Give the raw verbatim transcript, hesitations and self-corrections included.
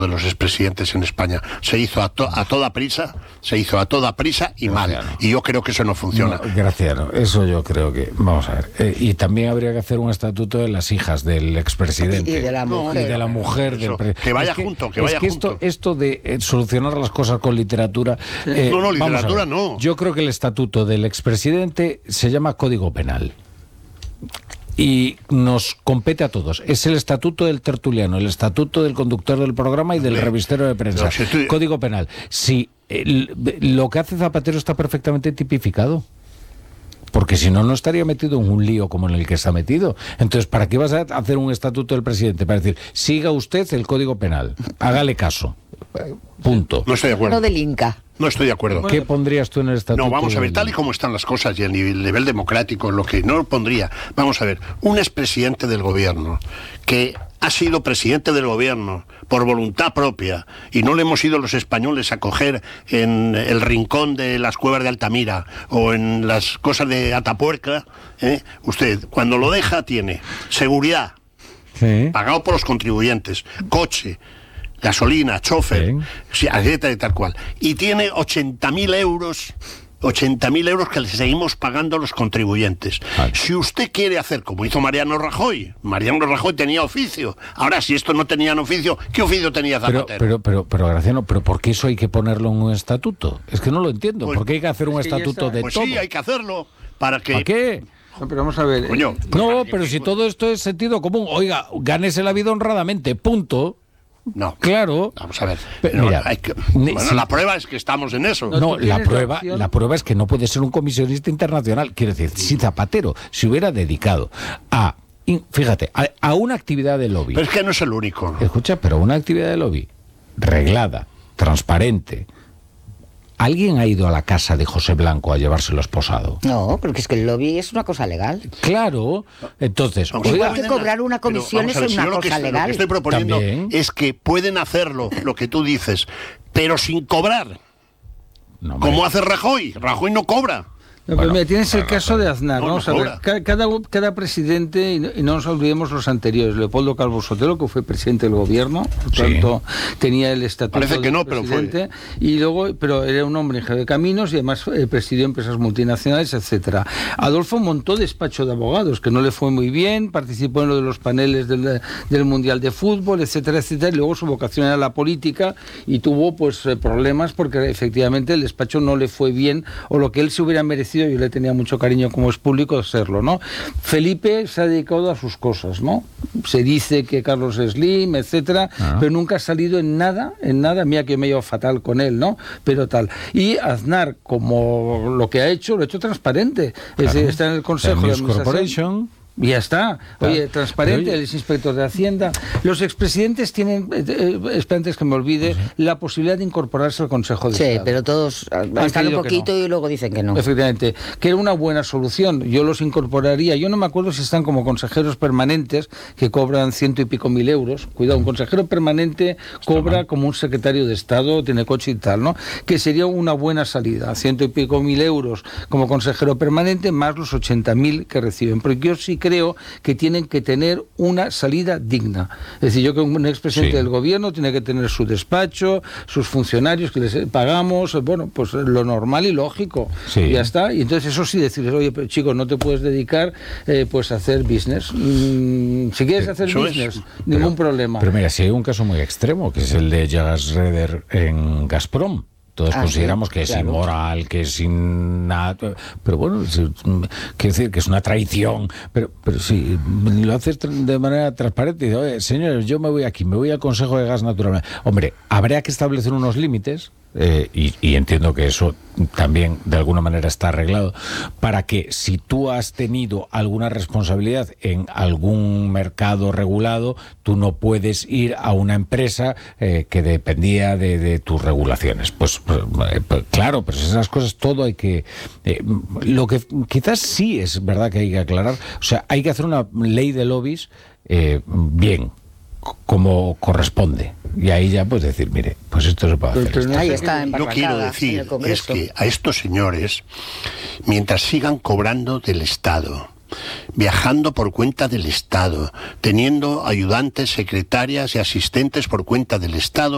de los expresidentes en España. Se hizo a, to a toda prisa, se hizo a toda prisa y Graciano. mal. Y yo creo que eso no funciona. No, Graciano, eso yo creo que... Vamos a ver. Eh, y también habría que hacer un estatuto de las hijas del expresidente. Y de la mujer. Y de la mujer eso, del que vaya es que, junto, que es vaya que junto. Esto, esto de eh, solucionar las cosas con literatura... Eh, no, no, literatura no. Yo creo que el estatuto del expresidente se llama Código Penal. Y nos compete a todos. Es el estatuto del tertuliano, el estatuto del conductor del programa y del Bien. revistero de prensa. No, si estoy... Código penal. Si el, lo que hace Zapatero está perfectamente tipificado. Porque si no, no estaría metido en un lío como en el que está metido. Entonces, ¿para qué vas a hacer un estatuto del presidente? Para decir, siga usted el Código Penal. Hágale caso. Punto. No estoy de acuerdo. No del Inca. No estoy de acuerdo. ¿Qué pondrías tú en el estatuto? No, vamos a ver, tal y como están las cosas y el nivel, nivel democrático, lo que no lo pondría. Vamos a ver, un expresidente del gobierno que ha sido presidente del gobierno por voluntad propia y no le hemos ido los españoles a coger en el rincón de las cuevas de Altamira o en las cosas de Atapuerca, ¿eh? Usted, cuando lo deja, tiene seguridad, sí, pagado por los contribuyentes, coche, gasolina, chofer, sí, y tal cual. Y tiene ochenta mil euros, ochenta mil euros que le seguimos pagando los contribuyentes. Vale. Si usted quiere hacer como hizo Mariano Rajoy, Mariano Rajoy tenía oficio. Ahora, si esto no tenían oficio, ¿qué oficio tenía Zapatero? Pero, pero, pero, pero Graciano, ¿pero por qué eso hay que ponerlo en un estatuto? Es que no lo entiendo. Pues, ¿por qué hay que hacer un es que estatuto está... de pues todo? sí, hay que hacerlo para que... ¿Para qué? No, pero vamos a ver. Coño, eh, No, pero si todo esto es sentido común. Oiga, gánese la vida honradamente, punto. No. Claro. Vamos a ver. Pero, No, mira, hay que... ne- Bueno, sí. la prueba es que estamos en eso. No, tú la tienes prueba, la opción- la prueba es que no puede ser un comisionista internacional. Quiero decir, si Zapatero se hubiera dedicado a, in- fíjate, a, a una actividad de lobby. Pero es que no es el único. Escucha, pero una actividad de lobby reglada, transparente. ¿Alguien ha ido a la casa de José Blanco a llevárselo esposado? No, porque es que el lobby es una cosa legal. Claro. Entonces, Vamos, oiga, Igual que cobrar una Pero, comisión vamos a es ver, si una yo lo que cosa estoy- legal. Lo que estoy proponiendo También. es que pueden hacerlo, lo que tú dices, pero sin cobrar. no, hombre, Como hace Rajoy. Rajoy no cobra. No, Bueno, pero mira, tienes el no, caso de Aznar. no, Vamos no a ver, cobra. ca- cada, cada presidente, y no, y no nos olvidemos los anteriores, Leopoldo Calvo Sotelo, que fue presidente del gobierno, por Sí. tanto tenía el estatuto Parece que de no, pero fue. presidente, y luego, pero era un hombre ingeniero de caminos y además eh, presidió empresas multinacionales, etcétera. Adolfo montó despacho de abogados, que no le fue muy bien, participó en lo de los paneles del, del Mundial de Fútbol, etcétera, etcétera, y luego su vocación era la política y tuvo pues eh, problemas porque efectivamente el despacho no le fue bien, o lo que él se hubiera merecido, yo le tenía mucho cariño como es público de serlo, ¿no? Felipe se ha dedicado a sus cosas, ¿no? Se dice que Carlos Slim, etcétera, Ah. pero nunca ha salido en nada, en nada, mira que me llevo fatal con él, ¿no? Pero tal. Y Aznar, como lo que ha hecho, lo ha hecho transparente. Es decir, está en el Consejo la de News Administración. Corporation. Y ya está. Claro. Oye, transparente, Pero oye- él es inspector de Hacienda. Los expresidentes tienen, eh, eh, espera, antes que me olvide, la posibilidad de incorporarse al Consejo de Sí, Estado. pero todos están un querido que poquito no. y luego dicen que no. Efectivamente, que era una buena solución. Yo los incorporaría. Yo no me acuerdo si están como consejeros permanentes que cobran ciento y pico mil euros. Cuidado, un consejero permanente cobra como un secretario de Estado, tiene coche y tal, ¿no? Que sería una buena salida. Ciento y pico mil euros como consejero permanente más los ochenta mil que reciben. Porque yo sí creo que tienen que tener una salida digna. Es decir, yo que un expresidente Sí. del gobierno tiene que tener su despacho, sus funcionarios que les pagamos, bueno, pues lo normal y lógico. Sí. Y ya está. Y entonces eso sí decirles, oye, pero, chico, no te puedes dedicar eh, pues a hacer business. Mm, si quieres hacer Eso es. business, ningún problema. Pero mira, si hay un caso muy extremo, que es el de Jagas Reder en Gazprom. Todos Ah, consideramos sí, que es claro. inmoral, que es sin nada, pero bueno, es, quiero decir que es una traición, pero pero si lo haces tra- de manera transparente, dices, oye, señores, yo me voy aquí, me voy al Consejo de Gas Natural. Hombre, habría que establecer unos límites, eh, y, y entiendo que eso también de alguna manera está arreglado, para que si tú has tenido alguna responsabilidad en algún mercado regulado, tú no puedes ir a una empresa eh, que dependía de, de tus regulaciones. Pues, pues, eh, pues, claro, pero esas cosas todo hay que... eh, lo que quizás sí es verdad que hay que aclarar, o sea, hay que hacer una ley de lobbies eh, bien, como corresponde. Y ahí ya puedes decir, mire, pues esto se puede hacer. Pero no Ahí sé está, Yo embarracada quiero en el decir es Congreso. que a estos señores, mientras sigan cobrando del Estado, viajando por cuenta del Estado, teniendo ayudantes, secretarias y asistentes por cuenta del Estado,